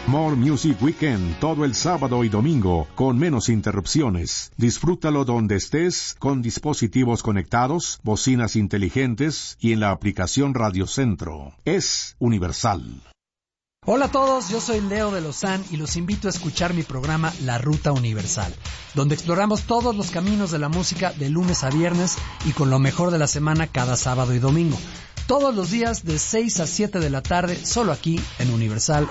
More Music Weekend todo el sábado y domingo con menos interrupciones. Disfrútalo donde estés con dispositivos conectados, bocinas inteligentes y en la aplicación Radio Centro. Es universal. Hola a todos, yo soy Leo de Lozán y los invito a escuchar mi programa La Ruta Universal, donde exploramos todos los caminos de la música de lunes a viernes y con lo mejor de la semana cada sábado y domingo. Todos los días de 6 a 7 de la tarde, solo aquí en Universal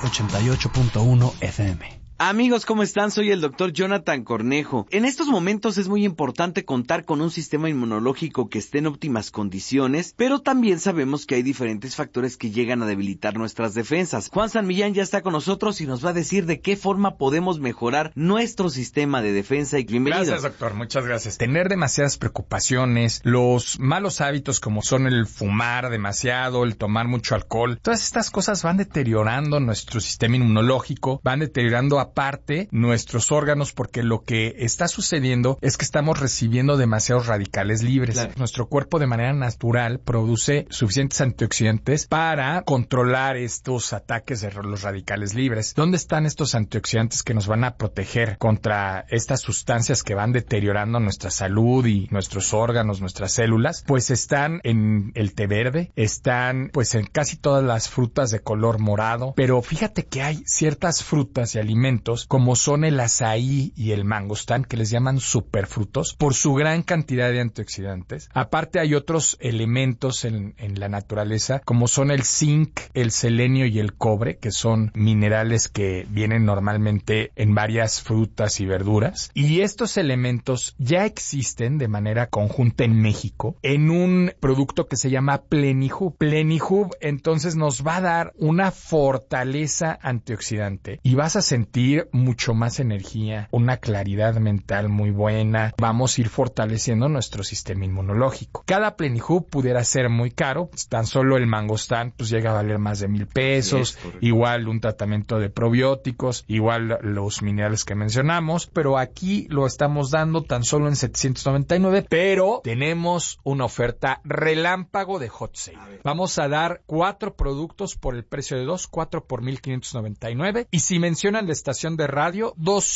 88.1 FM. Amigos, ¿cómo están? Soy el doctor Jonathan Cornejo. En estos momentos es muy importante contar con un sistema inmunológico que esté en óptimas condiciones, pero también sabemos que hay diferentes factores que llegan a debilitar nuestras defensas. Juan San Millán ya está con nosotros y nos va a decir de qué forma podemos mejorar nuestro sistema de defensa. Y bienvenido. Gracias, doctor. Muchas gracias. Tener demasiadas preocupaciones, los malos hábitos como son el fumar demasiado, el tomar mucho alcohol, todas estas cosas van deteriorando nuestro sistema inmunológico, van deteriorando aparte nuestros órganos, porque lo que está sucediendo es que estamos recibiendo demasiados radicales libres. Claro. Nuestro cuerpo de manera natural produce suficientes antioxidantes para controlar estos ataques de los radicales libres. ¿Dónde están estos antioxidantes que nos van a proteger contra estas sustancias que van deteriorando nuestra salud y nuestros órganos, nuestras células? Pues están en el té verde, están pues en casi todas las frutas de color morado, pero fíjate que hay ciertas frutas y alimentos como son el azaí y el mangostán, que les llaman superfrutos por su gran cantidad de antioxidantes. Aparte hay otros elementos en la naturaleza como son el zinc, el selenio y el cobre, que son minerales que vienen normalmente en varias frutas y verduras. Y estos elementos ya existen de manera conjunta en México en un producto que se llama Plenihub. Plenihub entonces nos va a dar una fortaleza antioxidante y vas a sentir mucho más energía, una claridad mental muy buena. Vamos a ir fortaleciendo nuestro sistema inmunológico. Cada Plenihub pudiera ser muy caro, pues tan solo el mangostán pues llega a valer más de 1,000 pesos, igual un tratamiento de probióticos, igual los minerales que mencionamos, pero aquí lo estamos dando tan solo en 799, pero tenemos una oferta relámpago de hot sale. Vamos a dar 4 productos por el precio de 2, 4 por 1,599, y si mencionan la estación de radio,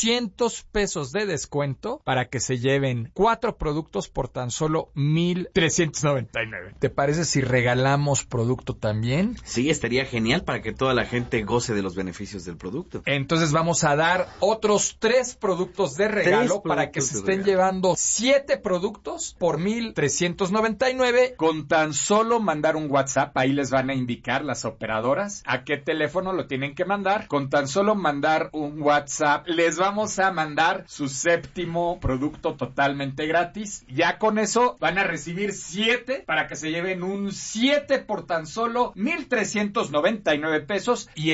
200 pesos de descuento para que se lleven 4 productos por tan solo 1,399. ¿Te parece si regalamos producto también? Sí, estaría genial para que toda la gente goce de los beneficios del producto. Entonces vamos a dar otros 3 productos de regalo para que se estén llevando 7 productos por 1,399 con tan solo mandar un WhatsApp. Ahí les van a indicar las operadoras a qué teléfono lo tienen que mandar. Con tan solo mandar un WhatsApp les vamos a mandar su 7º producto totalmente gratis. Ya con eso van a recibir 7 para que se lleven un 7 por tan solo 1,399 pesos y